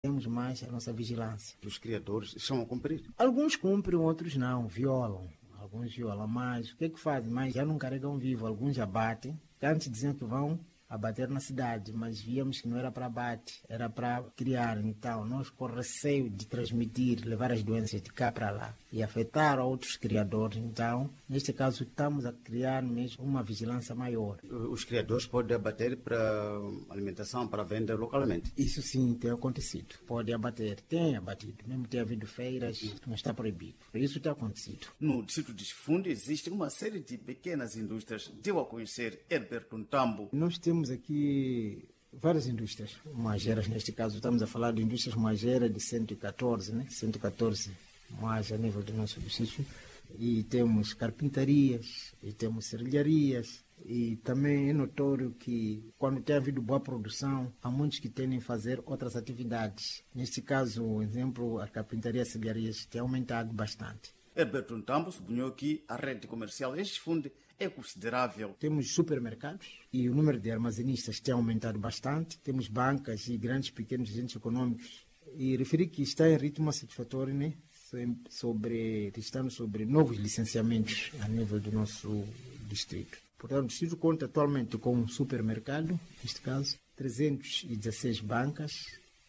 Temos mais a nossa vigilância. Os criadores estão a cumprir? Alguns cumprem, outros não, violam. Alguns violam, mas o que é que fazem? Mas já não carregam vivo, alguns já batem. Antes diziam que vão abater na cidade, mas víamos que não era para abate, era para criar. Então, nós com receio de transmitir, levar as doenças de cá para lá e afetar outros criadores. Então, neste caso, estamos a criar mesmo uma vigilância maior. Os criadores podem abater para alimentação, para venda localmente? Isso sim tem acontecido. Pode abater, tem abatido. Mesmo tem havido feiras, não está proibido. Isso tem acontecido. No distrito de Chifunde existe uma série de pequenas indústrias. Deu a conhecer Herberto Ntambo. Nós temos aqui várias indústrias moageiras. Neste caso, estamos a falar de indústrias moageiras de 114, né? 114 moagens a nível do nosso distrito. E temos carpintarias, e temos serralharias. E também é notório que, quando tem havido boa produção, há muitos que tendem a fazer outras atividades. Neste caso, por exemplo, a carpintaria e as serralharias tem aumentado bastante. Herberto Ntambo sublinhou que a rede comercial em Chifunde é considerável. Temos supermercados e o número de armazenistas tem aumentado bastante. Temos bancas e grandes e pequenos agentes econômicos. E referi que está em ritmo satisfatório, né? Estamos sobre novos licenciamentos a nível do nosso distrito. Portanto, o distrito conta atualmente com um supermercado, neste caso, 316 bancas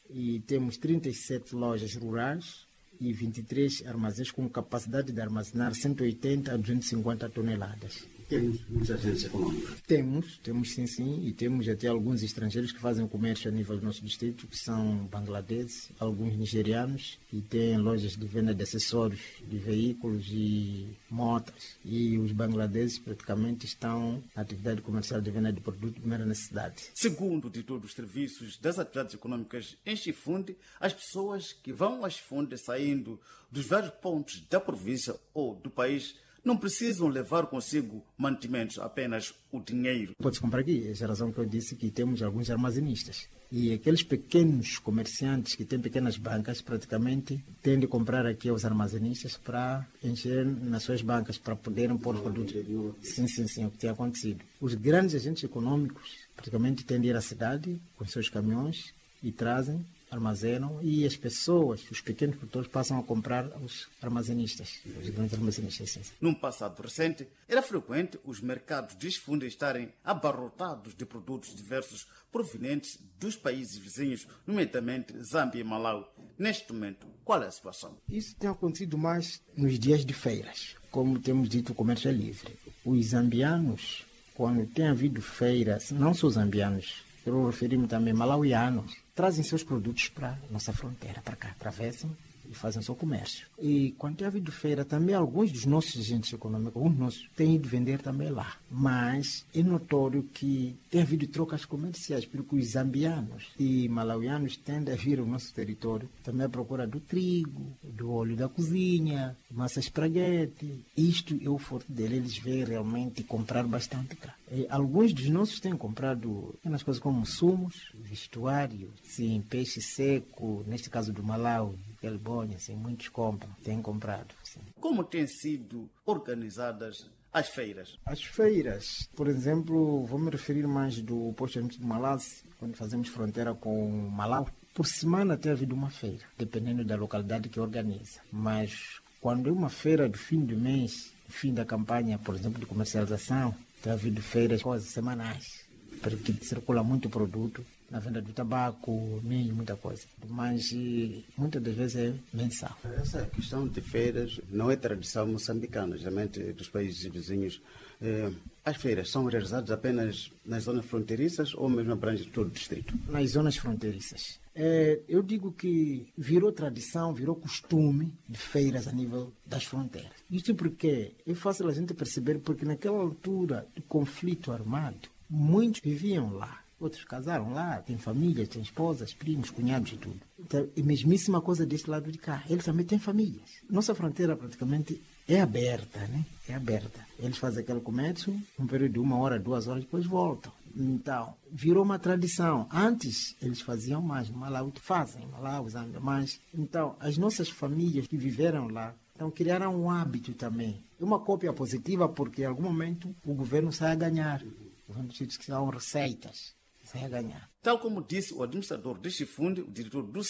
e temos 37 lojas rurais e 23 armazéns com capacidade de armazenar 180 a 250 toneladas. Temos muitos agentes econômicos? Temos sim, e temos até alguns estrangeiros que fazem comércio a nível do nosso distrito, que são bangladeses, alguns nigerianos, que têm lojas de venda de acessórios de veículos e motas. E os bangladeses praticamente estão na atividade comercial de venda de produtos de primeira necessidade. Segundo o diretor dos serviços das atividades econômicas em Chifunde, as pessoas que vão a Chifunde saindo dos vários pontos da província ou do país não precisam levar consigo mantimentos, apenas o dinheiro. Pode-se comprar aqui, é a razão que eu disse que temos alguns armazenistas. E aqueles pequenos comerciantes que têm pequenas bancas, praticamente, têm de comprar aqui aos armazenistas para encher nas suas bancas, para poderem pôr produtos. Sim, o que tem acontecido. Os grandes agentes econômicos, praticamente, têm de ir à cidade com seus caminhões e trazem, armazenam, e as pessoas, os pequenos produtores, passam a comprar aos armazenistas, os grandes armazenistas. Sim. Num passado recente, era frequente os mercados de Chifunde estarem abarrotados de produtos diversos provenientes dos países vizinhos, nomeadamente Zâmbia e Malawi. Neste momento, qual é a situação? Isso tem acontecido mais nos dias de feiras. Como temos dito, o comércio é livre. Os zambianos, quando tem havido feiras, não só os zambianos, eu referi-me também malauianos, trazem seus produtos para a nossa fronteira, para cá, atravessam e fazem seu comércio. E quando tem havido feira, também alguns dos nossos agentes econômicos, alguns nossos, têm ido vender também lá. Mas é notório que tem havido trocas comerciais, porque os zambianos e malauianos tendem a vir ao nosso território também à procura do trigo, do óleo da cozinha, massa espraguete. Isto é o forte dele, eles vêm realmente comprar bastante cá. E alguns dos nossos têm comprado pequenas coisas como sumos, vestuário, sim, peixe seco, neste caso do Malawi, Belbônia, assim, muitos compram, têm comprado. Sim. Como têm sido organizadas as feiras? As feiras, por exemplo, vou me referir mais do posto de Malawi, quando fazemos fronteira com Malawi. Por semana tem havido uma feira, dependendo da localidade que organiza. Mas quando é uma feira do fim do mês, fim da campanha, por exemplo, de comercialização, tem havido feiras quase semanais, porque circula muito produto na venda do tabaco, milho, muita coisa. Mas muitas das vezes é mensal. Essa questão de feiras não é tradição moçambicana, geralmente dos países vizinhos. As feiras são realizadas apenas nas zonas fronteiriças ou mesmo abrange todo o distrito? Nas zonas fronteiriças. Eu digo que virou tradição, virou costume de feiras a nível das fronteiras. Isso porque é fácil a gente perceber, porque naquela altura do conflito armado, muitos viviam lá. Outros casaram lá, têm famílias, têm esposas, primos, cunhados e tudo. Então, é a mesmíssima coisa deste lado de cá. Eles também têm famílias. Nossa fronteira praticamente é aberta, né? É aberta. Eles fazem aquele comércio, um período de 1 hora, 2 horas, depois voltam. Então, virou uma tradição. Antes, eles faziam mais. No Malawi, fazem. Malawi, Zâmbia, mais. Então, as nossas famílias que viveram lá, então, criaram um hábito também. É uma cópia positiva, porque em algum momento o governo sai a ganhar. O governo diz que são receitas. Sai a ganhar. Tal como disse o administrador de Chifunde, o diretor do SEDAI,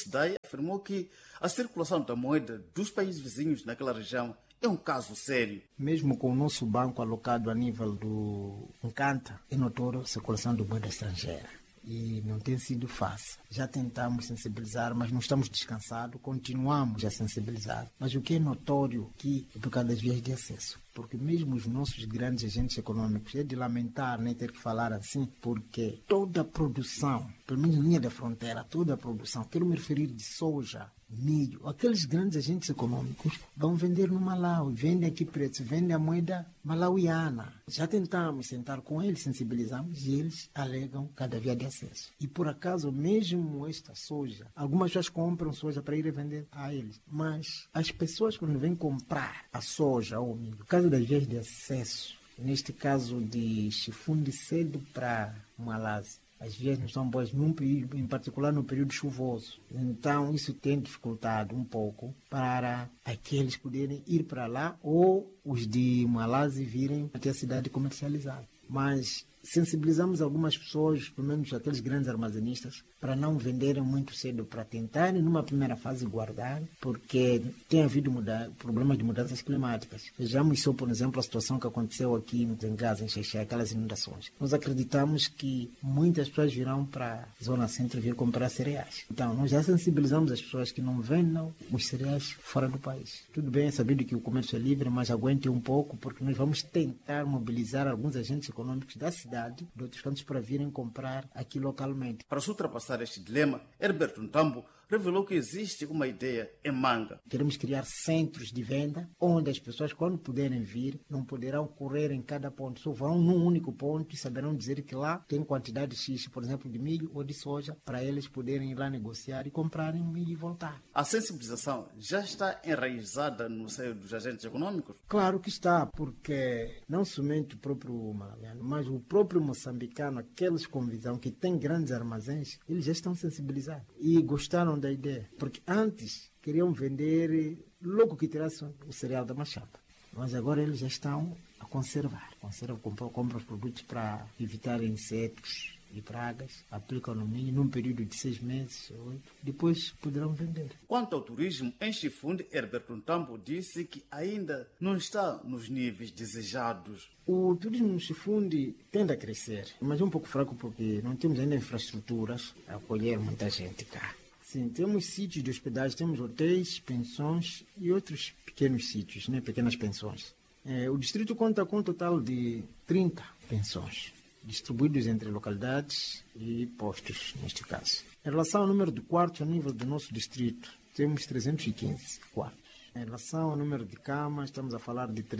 Afirmou que a circulação da moeda dos países vizinhos naquela região é um caso sério. Mesmo com o nosso banco alocado a nível do Encanta, é notório a circulação de moeda estrangeira. E não tem sido fácil. Já tentamos sensibilizar, mas não estamos descansados, continuamos a sensibilizar. Mas o que é notório aqui é por causa das vias de acesso. Porque mesmo os nossos grandes agentes econômicos, é de lamentar nem ter que falar assim, porque toda a produção, pelo menos na linha da fronteira, toda a produção, quero me referir de soja, milho, aqueles grandes agentes econômicos vão vender no Malawi, vendem aqui preço, vendem a moeda malauiana. Já tentamos sentar com eles, sensibilizamos e eles alegam cada via de acesso. E por acaso, mesmo esta soja, algumas pessoas compram soja para ir vender a eles, mas as pessoas quando vêm comprar a soja ou o milho, por causa das vias de acesso, neste caso de Chifundi cedo para Malazi, as vias não estão boas, em particular no período chuvoso. Então, isso tem dificultado um pouco para aqueles poderem ir para lá ou os de Malazi virem até a cidade comercializar. Mas sensibilizamos algumas pessoas, pelo menos aqueles grandes armazenistas, para não venderem muito cedo, para tentarem, numa primeira fase, guardar, porque tem havido problemas de mudanças climáticas. Vejamos só, por exemplo, a situação que aconteceu aqui em Gaza, em Xexé, aquelas inundações. Nós acreditamos que muitas pessoas virão para a zona centro vir comprar cereais. Então, nós já sensibilizamos as pessoas que não vendam os cereais fora do país. Tudo bem, é sabido que o comércio é livre, mas aguente um pouco, porque nós vamos tentar mobilizar alguns agentes econômicos da cidade, de outros cantos, para virem comprar aqui localmente. Para se ultrapassar este dilema, Herberto Ntambo revelou que existe uma ideia em Manga. Queremos criar centros de venda onde as pessoas, quando puderem vir, não poderão correr em cada ponto. Só vão num único ponto e saberão dizer que lá tem quantidade X, por exemplo, de milho ou de soja, para eles poderem ir lá negociar e comprarem milho e voltar. A sensibilização já está enraizada no seio dos agentes econômicos? Claro que está, porque não somente o próprio malawiano, mas o próprio moçambicano, aqueles com visão que têm grandes armazéns, eles já estão sensibilizados e gostaram da ideia, porque antes queriam vender logo que tirasse o cereal da machapa, mas agora eles já estão a conservar, compram os produtos para evitar insetos e pragas, aplicam no milho num período de 6 meses, 8, depois poderão vender. Quanto ao turismo em Chifundi, Herberto Ntambo disse que ainda não está nos níveis desejados. O turismo no Chifundi tende a crescer, mas é um pouco fraco porque não temos ainda infraestruturas a acolher muita gente cá. Sim, temos sítios de hospedagem, temos hotéis, pensões e outros pequenos sítios, pequenas pensões. O distrito conta com um total de 30 pensões, distribuídos entre localidades e postos, neste caso. Em relação ao número de quartos a nível do nosso distrito, temos 315 quartos. Em relação ao número de camas, estamos a falar de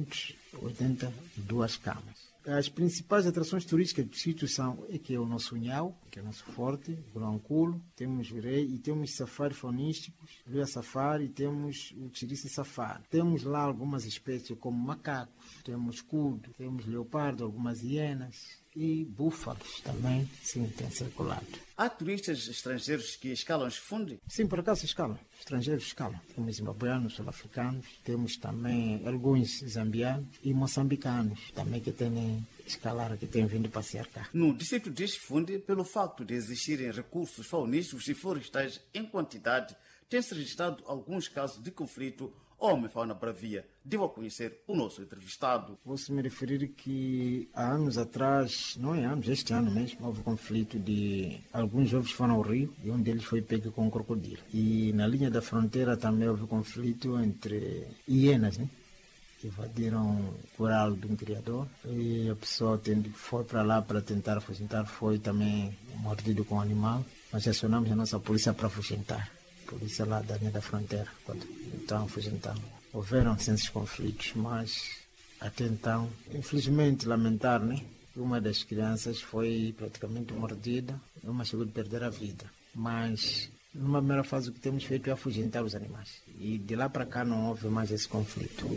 382 camas. As principais atrações turísticas do sítio são que é o nosso Unhau, que é o nosso forte, o Anculo, temos o Rei e temos safari faunísticos, Lua Safari e temos o Chirici Safari. Temos lá algumas espécies como macacos, temos cudo, temos leopardo, algumas hienas e búfalos também, sim, tem circulado. Há turistas estrangeiros que escalam Chifundi? Sim, por acaso escalam. Estrangeiros escalam. Temos zimbabueanos, sul-africanos, temos também alguns zambianos e moçambicanos também que têm escalar, que têm vindo passear cá. No distrito de Chifundi, pelo facto de existirem recursos faunísticos e florestais em quantidade, tem-se registrado alguns casos de conflito homem-fauna bravia. Devo conhecer o nosso entrevistado. Vou-se me referir que há anos atrás, não é anos, este ano mesmo, houve conflito de alguns jovens foram ao rio e um deles foi pego com um crocodilo. E na linha da fronteira também houve conflito entre hienas, que invadiram o curral de um criador e a pessoa foi para lá para tentar afugentar, foi também mordido com o animal. Nós acionamos a nossa polícia para afugentar. Polícia lá da linha da fronteira, quando então afugentando. Houveram esses conflitos, mas até então, infelizmente, lamentar, uma das crianças foi praticamente mordida, uma chegou de perder a vida. Mas, numa primeira fase, o que temos feito é afugentar os animais. E de lá para cá não houve mais esse conflito.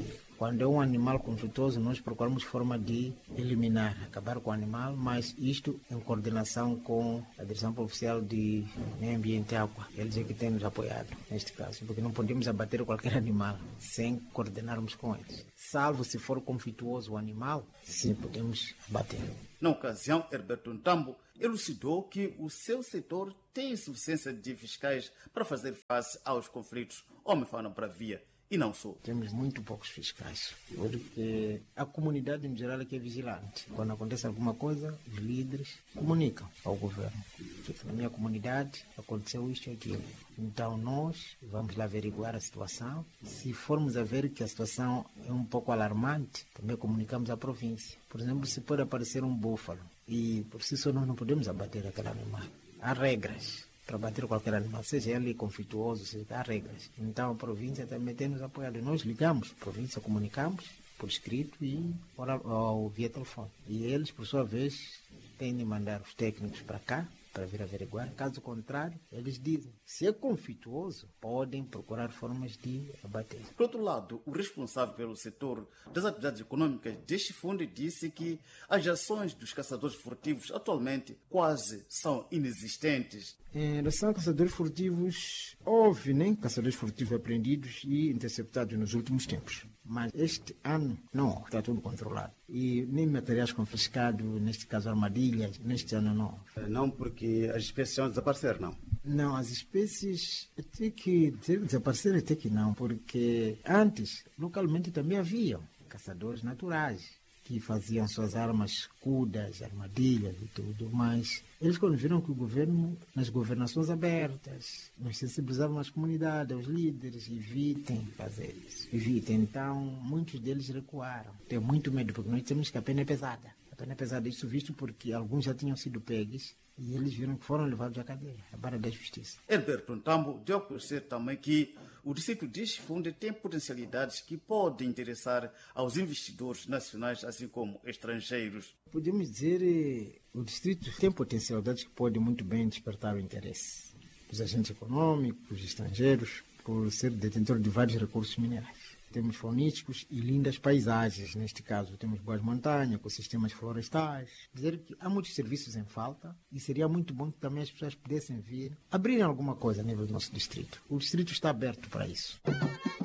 Quando é um animal conflituoso, nós procuramos forma de eliminar, acabar com o animal, mas isto em coordenação com a Direção Oficial de Meio Ambiente e Água. Eles é que têm nos apoiado neste caso, porque não podemos abater qualquer animal sem coordenarmos com eles. Salvo se for conflituoso o animal, sim, podemos abater. Na ocasião, Herberto Ntambo elucidou que o seu setor tem insuficiência de fiscais para fazer face aos conflitos homem-fauna-bravia. E não só. Temos muito poucos fiscais, porque a comunidade em geral é que é vigilante. Quando acontece alguma coisa, os líderes comunicam ao governo. Tipo, na minha comunidade aconteceu isto e aquilo. Então nós vamos lá averiguar a situação. Se formos a ver que a situação é um pouco alarmante, também comunicamos à província. Por exemplo, se pode aparecer um búfalo e por si só nós não podemos abater aquele animal. Há regras para bater qualquer animal, seja ele conflituoso, seja, há regras. Então a província também tem nos apoiado. Nós ligamos, a província comunicamos por escrito e ou via telefone. E eles, por sua vez, têm de mandar os técnicos para cá, para vir averiguar. Caso contrário, eles dizem, se é conflituoso, podem procurar formas de abater. Por outro lado, o responsável pelo setor das atividades econômicas deste fundo disse que as ações dos caçadores furtivos atualmente quase são inexistentes. Em relação a caçadores furtivos, houve nem caçadores furtivos apreendidos e interceptados nos últimos tempos. Mas este ano, não, está tudo controlado. E nem materiais confiscados, neste caso armadilhas, neste ano não. Não porque as espécies vão desaparecer, não? Não, as espécies até que desapareceram, até que não, porque antes, localmente também haviam caçadores naturais que faziam suas armas escudas, armadilhas e tudo, mas eles quando viram que o governo, nas governações abertas, nos sensibilizavam as comunidades, os líderes, evitem fazer isso, evitem. Então, muitos deles recuaram. Tenho muito medo, porque nós temos que a pena é pesada. A pena é pesada, isso visto porque alguns já tinham sido pegos e eles viram que foram levados à cadeia, à barra da justiça. Herberto Ntambo deu a conhecer também que o distrito de Chifunde tem potencialidades que podem interessar aos investidores nacionais, assim como estrangeiros. Podemos dizer o distrito tem potencialidades que podem muito bem despertar o interesse dos agentes econômicos, estrangeiros, por ser detentor de vários recursos minerais. Temos faunísticos e lindas paisagens, neste caso. Temos boas montanhas, ecossistemas florestais. Dizer que há muitos serviços em falta e seria muito bom que também as pessoas pudessem vir abrirem alguma coisa a nível do nosso distrito. O distrito está aberto para isso.